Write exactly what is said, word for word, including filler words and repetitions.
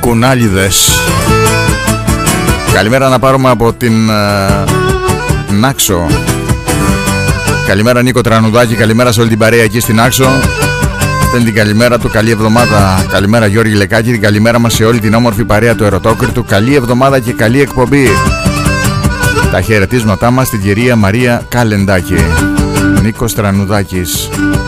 κουνάλιδες. Καλημέρα να πάρουμε από την uh, Νάξο. Καλημέρα Νίκο Τρανουδάκη, καλημέρα σε όλη την παρέα εκεί στην Άξο. Στέλνει την καλημέρα του, καλή εβδομάδα. Καλημέρα Γιώργη Λεκάκη, την καλημέρα μας σε όλη την όμορφη παρέα του Ερωτόκριτου. Καλή εβδομάδα και καλή εκπομπή. Τα χαιρετίσματά μας στην κυρία Μαρία Καλεντάκη. Νίκος Τρανουδάκης.